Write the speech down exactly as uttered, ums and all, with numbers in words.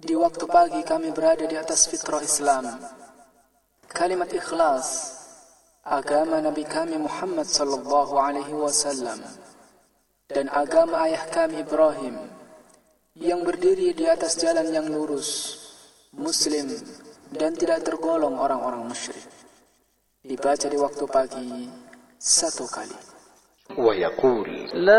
Di waktu pagi kami berada di atas fitrah Islam. Kalimat ikhlas, agama Nabi kami Muhammad sallallahu alaihi wasallam, dan agama ayah kami Ibrahim, yang berdiri di atas jalan yang lurus, muslim, dan tidak tergolong orang-orang musyrik. Dibaca di waktu pagi satu kali. ويقول